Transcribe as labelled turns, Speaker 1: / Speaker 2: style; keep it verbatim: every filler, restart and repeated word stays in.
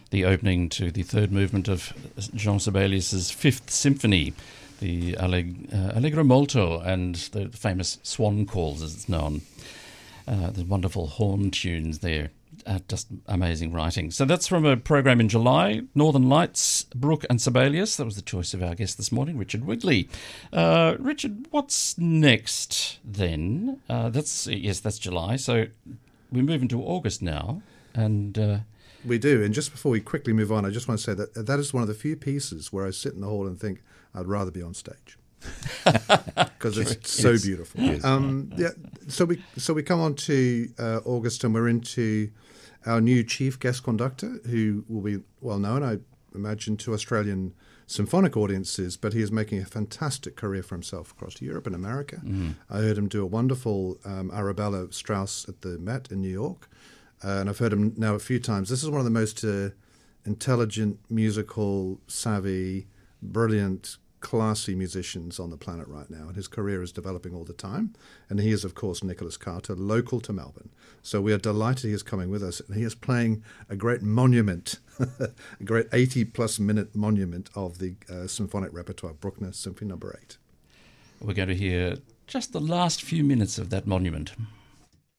Speaker 1: the opening to the third movement of Jean Sibelius's Fifth Symphony, the Alleg- uh, Allegro Molto, and the famous Swan Calls, as it's known. Uh, the wonderful horn tunes there. Uh, just amazing writing. So that's from a program in July. Northern Lights, Brooke and Sibelius. That was the choice of our guest this morning, Richard Wigley. Uh, Richard, what's next then? Uh, that's yes, that's July. So we move into August now, and uh,
Speaker 2: we do. And just before we quickly move on, I just want to say that that is one of the few pieces where I sit in the hall and think I'd rather be on stage. Because it's so
Speaker 1: Yes.
Speaker 2: beautiful.
Speaker 1: Yes.
Speaker 2: Um, yeah. So we so we come on to uh, August, and we're into our new chief guest conductor, who will be well known, I imagine, to Australian symphonic audiences. But he is making a fantastic career for himself across Europe and America.
Speaker 1: Mm.
Speaker 2: I heard him do a wonderful um, Arabella Strauss at the Met in New York, uh, and I've heard him now a few times. This is one of the most uh, intelligent, musical, savvy, brilliant, classy musicians on the planet right now, and his career is developing all the time. And he is, of course, Nicholas Carter, local to Melbourne. So we are delighted he is coming with us, and he is playing a great monument, a great eighty-plus minute monument of the uh, symphonic repertoire, Bruckner Symphony Number Eight.
Speaker 1: we're going to hear just the last few minutes of that monument.